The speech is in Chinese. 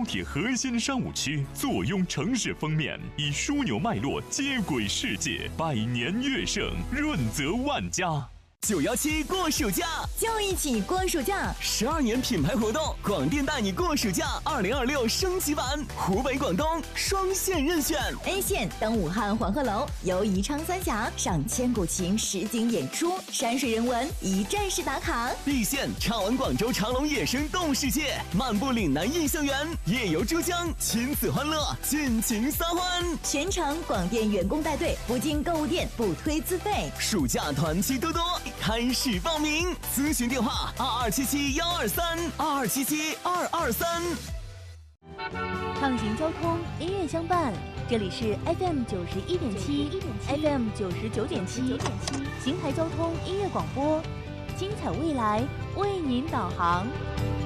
铁核心商务区，坐拥城市封面，以枢纽脉络接轨世界，百年乐盛，润泽万家。 917过暑假， 就一起过暑假 ！12年品牌活动，广电带你过暑假2026升级版，湖北、广东双线任选。 A 线登武汉黄鹤楼，游宜昌三峡，上千古情实景演出，山水人文一站式打卡。 B 线畅玩广州长隆野生动物世界，漫步岭南印象园，夜游珠江，亲子欢乐，尽情撒欢。 全程广电员工带队，不进购物店，不推资费。 暑假团期多多。开始报名，咨询电话2277-123，2277-223。 畅行交通，音乐相伴，这里是 FM91.7，FM 99.7，邢台交通音乐广播，精彩未来为您导航。